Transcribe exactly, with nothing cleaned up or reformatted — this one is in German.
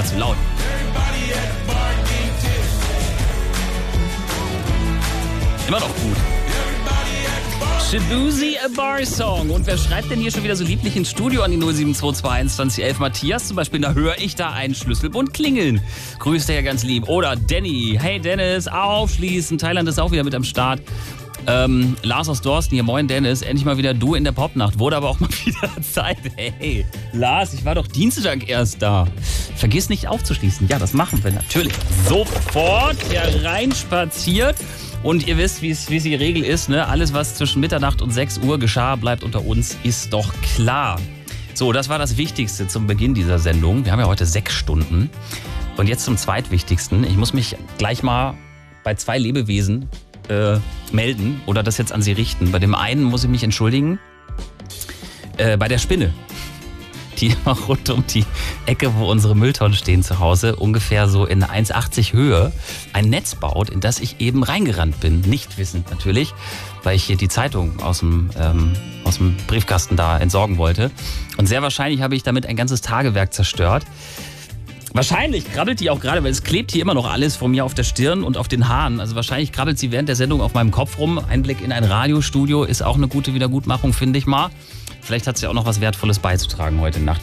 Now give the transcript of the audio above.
war zu laut. Immer noch gut. Shaboozey, a Bar Song. Und wer schreibt denn hier schon wieder so lieblich ins Studio an die null sieben zwei zwei eins zwei elf? Matthias zum Beispiel, da höre ich da einen Schlüsselbund klingeln. Grüßt er ja ganz lieb. Oder Danny, hey Dennis, aufschließen. Thailand ist auch wieder mit am Start. Ähm, Lars aus Dorsten hier, moin Dennis, endlich mal wieder du in der Popnacht. Wurde aber auch mal wieder Zeit. Hey, Lars, ich war doch Dienstag erst da. Vergiss nicht aufzuschließen. Ja, das machen wir natürlich. Sofort hereinspaziert. Und ihr wisst, wie es die Regel ist, ne? Alles, was zwischen Mitternacht und sechs Uhr geschah, bleibt unter uns, ist doch klar. So, das war das Wichtigste zum Beginn dieser Sendung. Wir haben ja heute sechs Stunden. Und jetzt zum Zweitwichtigsten. Ich muss mich gleich mal bei zwei Lebewesen äh, melden oder das jetzt an sie richten. Bei dem einen muss ich mich entschuldigen. Äh, bei der Spinne. Die immer rund um die Ecke, wo unsere Mülltonnen stehen zu Hause, ungefähr so in eins Komma achtzig Höhe, ein Netz baut, in das ich eben reingerannt bin. Nicht wissend natürlich, weil ich hier die Zeitung aus dem, ähm, aus dem Briefkasten da entsorgen wollte. Und sehr wahrscheinlich habe ich damit ein ganzes Tagewerk zerstört. Wahrscheinlich krabbelt die auch gerade, weil es klebt hier immer noch alles von mir auf der Stirn und auf den Haaren. Also wahrscheinlich krabbelt sie während der Sendung auf meinem Kopf rum. Einblick in ein Radiostudio ist auch eine gute Wiedergutmachung, finde ich mal. Vielleicht hat sie auch noch was Wertvolles beizutragen heute Nacht.